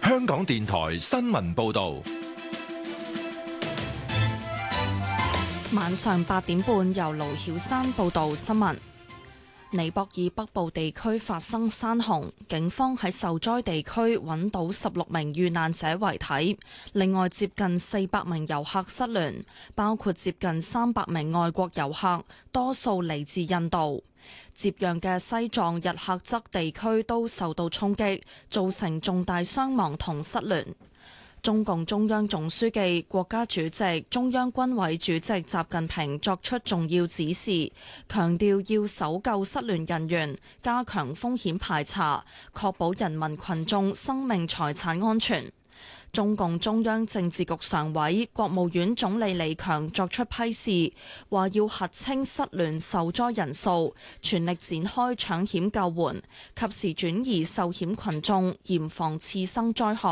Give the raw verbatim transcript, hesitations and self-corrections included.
香港電台新聞報道。 晚上八點半，由盧曉山報道新聞。尼泊爾北部地區發生山洪，警方喺受災地區揾到十六名遇難者遺體，另外接近四百名遊客失聯，包括接近三百名外國遊客，多數嚟自印度。接壤嘅西藏日喀則地區都受到衝擊，造成重大傷亡同失聯。中共中央總書記、國家主席、中央軍委主席習近平作出重要指示，強調要搜救失聯人員，加強風險排查，確保人民群眾生命財產安全。中共中央政治局常委、國務院總理李強作出批示，話要核清失聯受災人數，全力展開搶險救援，及時轉移受險群眾，嚴防次生災害。